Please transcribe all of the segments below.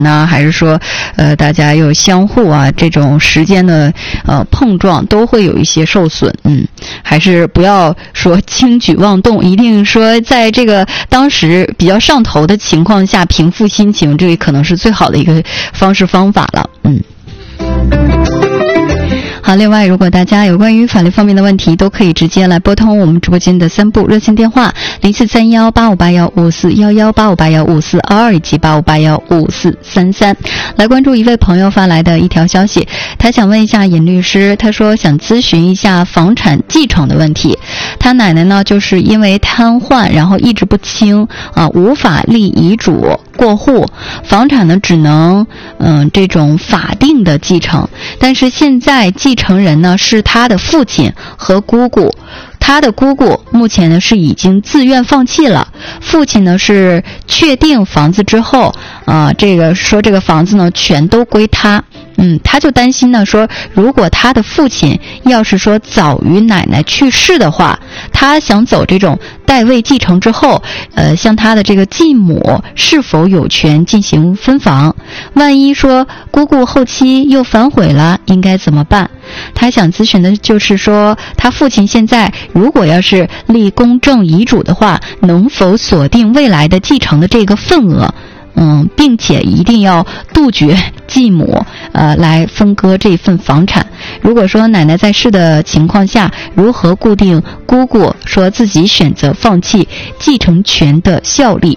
呢，还是说大家有相互啊这种时间的碰撞都会有一些受损。还是不要说轻举妄动，一定说在这个当时比较上头的情况下平复心情，这可能是最好的一个方式方法了。好，另外如果大家有关于法律方面的问题，都可以直接来拨通我们直播间的3部热线电话04318581541185815422以及85815433，来关注一位朋友发来的一条消息。他想问一下尹律师，他说想咨询一下房产继承的问题。他奶奶呢就是因为瘫痪，然后意志不清无法立遗嘱过户，房产呢只能这种法定的继承，但是现在继承人呢是他的父亲和姑姑，他的姑姑目前呢是已经自愿放弃了，父亲呢是确定房子之后这个房子呢全都归他。他就担心呢说，如果他的父亲要是说早于奶奶去世的话，他想走这种代位继承之后，像他的这个继母是否有权进行分房？万一说姑姑后期又反悔了，应该怎么办？他想咨询的就是说，他父亲现在如果要是立公证遗嘱的话，能否锁定未来的继承的这个份额？并且一定要杜绝继母来分割这份房产。如果说奶奶在世的情况下，如何固定姑姑说自己选择放弃继承权的效力？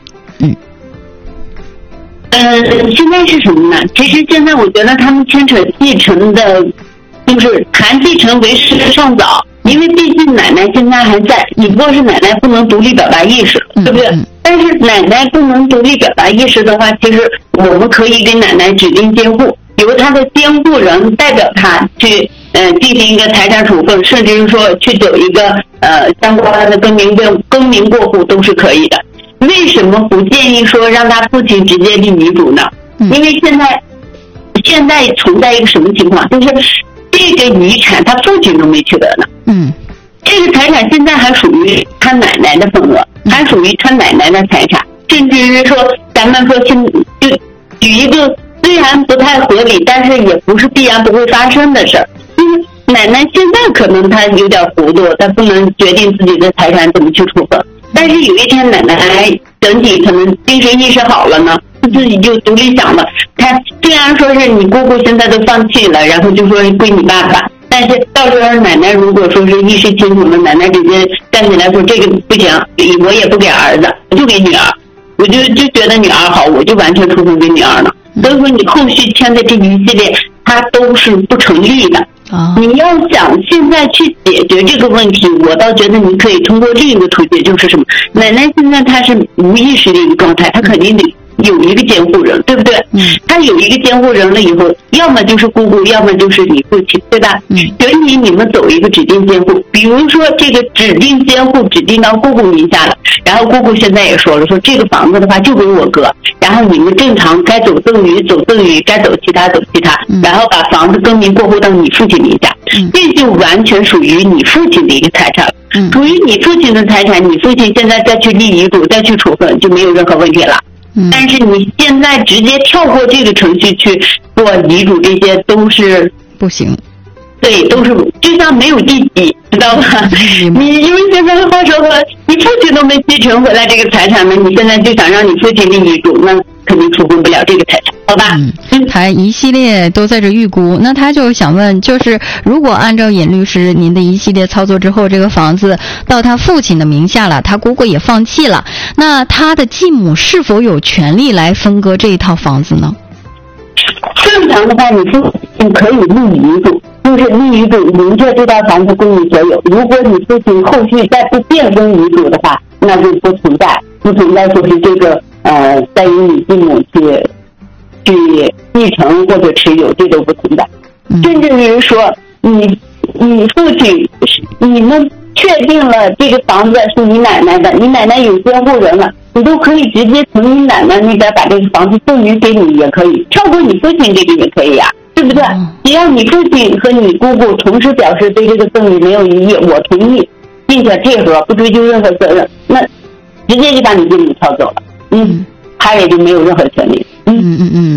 现在是什么呢？其实现在我觉得他们牵扯继承的，就是谈继承为时尚早，因为毕竟奶奶现在还在，只不过是奶奶不能独立表达意识，对不对？但是奶奶不能独立表达意识的话，其实我们可以给奶奶指定监护，由她的监护人代表她去进行一个财产处分，甚至是说去走一个相关的更名过户都是可以的。为什么不建议说让他父亲直接立遗嘱呢？因为现在存在一个什么情况，就是这个遗产他父亲都没取得呢。这个财产现在还属于他奶奶的份额，还属于他奶奶的财产，甚至是说咱们说就举一个虽然不太合理，但是也不是必然不会发生的事儿。因为奶奶现在可能她有点糊涂，她不能决定自己的财产怎么去处分，但是有一天奶奶整体可能精神意识好了呢，自己就独立想了。她虽然说是你姑姑现在都放弃了，然后就说归你爸爸，但是到时候奶奶如果说是意识清楚了，奶奶直接站起来说这个不行，我也不给儿子，我就给女儿，我就觉得女儿好，我就完全处分给女儿了。所以说你后续签的这一系列它都是不成立的。你要想现在去解决这个问题，我倒觉得你可以通过另一个途径，就是什么？奶奶现在她是无意识的一个状态，她肯定得有一个监护人，对不对？她有一个监护人了以后，要么就是姑姑，要么就是你父亲，对吧？所以你们走一个指定监护，比如说这个指定监护指定到姑姑名下了，然后姑姑现在也说了，说这个房子的话就给我哥，然后你们正常该走赠与走赠与，该走其他走其他，然后把房子更名过户到你父亲名下，这就完全属于你父亲的一个财产了。属于你父亲的财产，你父亲现在再去立遗嘱再去处分就没有任何问题了。但是你现在直接跳过这个程序去做遗嘱，这些都是不行。 对，都是就像没有第几，知道吧？你因为现在的话说你父亲都没继承回来这个财产呢，你现在就想让你父亲立遗嘱，那肯定处分不了这个财产，好吧？ 还一系列都在这预估。那他就想问，就是如果按照尹律师您的一系列操作之后，这个房子到他父亲的名下了，他姑姑也放弃了，那他的继母是否有权利来分割这一套房子呢？ 正常的话，你父亲可以立遗嘱，就是立遗嘱明确这套房子归你所有。如果你父亲后续再不变更遗嘱的话，那就不存在说是这个在于你继母去继承或者持有，这都不存在。甚至于说你父亲你们确定了这个房子是你奶奶的，你奶奶有监护人了，你都可以直接从你奶奶那边把这个房子赠予给你，也可以跳过你父亲这个也可以呀，对不对？只要你父亲和你姑姑同时表示对这个赠与没有异议，我同意并且配合，不追究任何责任，那直接就把你继母跳走了，他也就没有任何权利。